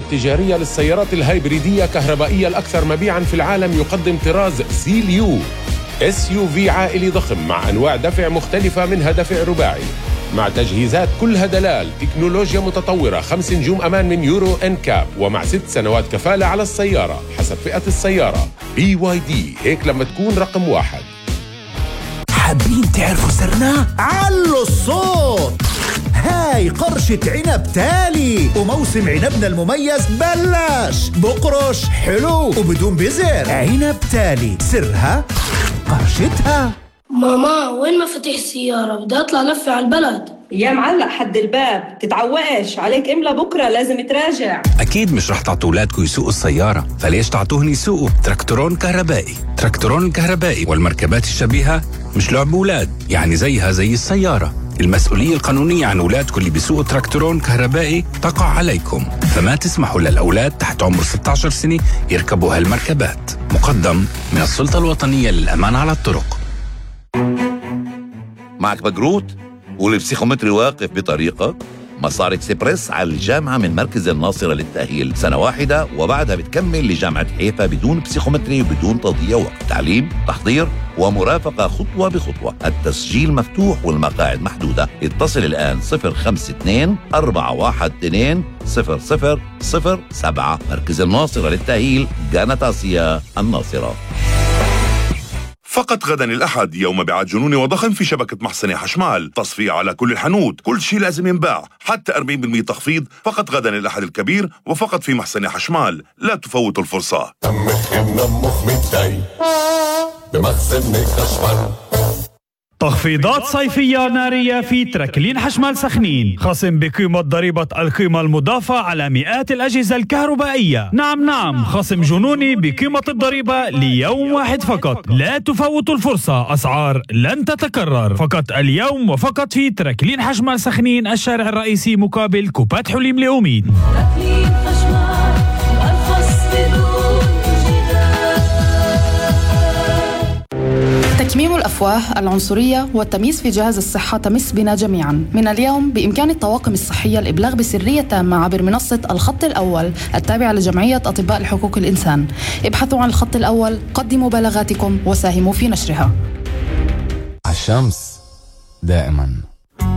التجارية للسيارات الهايبريدية كهربائية الأكثر مبيعاً في العالم، يقدم طراز سيليو SUV عائلي ضخم مع أنواع دفع مختلفة، منها دفع رباعي مع تجهيزات كلها دلال، تكنولوجيا متطورة، 5 نجوم أمان من يورو NCAP، ومع 6 سنوات كفالة على السيارة حسب فئة السيارة. BYD، هيك لما تكون رقم 1. حابين تعرفوا سرنا؟ علوا الصوت. هاي قرشة عنب تالي، وموسم عنبنا المميز بلش. بقرش حلو وبدون بذر. عنب تالي سرها قرشتها. ماما وين مفاتيح السيارة؟ بدي أطلع لفة على البلد. يا معلق حد الباب، تتعوقش عليك، املا بكرة لازم تراجع. أكيد مش رح تعطوا أولادكم يسوقوا السيارة، فليش تعطوهن يسوقوا تراكتورون كهربائي؟ تراكتورون الكهربائي والمركبات الشبيهة مش لعب أولاد، يعني زيها زي السيارة. المسؤولية القانونية عن أولادكم اللي بيسوقوا تراكتورون كهربائي تقع عليكم، فما تسمحوا للأولاد تحت عمر 16 سنة يركبوا هالمركبات. مقدم من السلطة الوطنية للأمان على الطرق. معك بقروت والبسيخومتري واقف بطريقك؟ مسار اكسبرس على الجامعة من مركز الناصرة للتأهيل، سنة واحدة وبعدها بتكمل لجامعة حيفا بدون بسيخومتري وبدون تضييع وقت. تعليم، تحضير ومرافقة خطوة بخطوة. التسجيل مفتوح والمقاعد محدودة. اتصل الآن 052-412-0007. مركز الناصرة للتأهيل، جانت آسيا الناصرة. فقط غدا الأحد يوم بيعات جنوني وضخم في شبكة محسنة حشمال، تصفية على كل الحنوت، كل شيء لازم ينباع، حتى 40% تخفيض. فقط غدا الأحد الكبير وفقط في محسنة حشمال، لا تفوتوا الفرصة. بمحسنة حشمال تخفيضات صيفية نارية في تركلين حشمال سخنين، خصم بقيمة ضريبة القيمة المضافة على مئات الأجهزة الكهربائية. نعم خصم جنوني بقيمة الضريبة ليوم واحد فقط، لا تفوتوا الفرصة، أسعار لن تتكرر، فقط اليوم وفقط في تركلين حشمال سخنين، الشارع الرئيسي مقابل كوبات حليم لأميد. تركلين حشمال الخص بدون تكميم الأفواه، العنصرية والتمييز في جهاز الصحة تمس بنا جميعا. من اليوم بإمكان الطواقم الصحية الإبلاغ بسرية تامة عبر منصة الخط الأول التابعة لجمعية أطباء حقوق الإنسان. ابحثوا عن الخط الأول، قدموا بلاغاتكم وساهموا في نشرها. الشمس دائما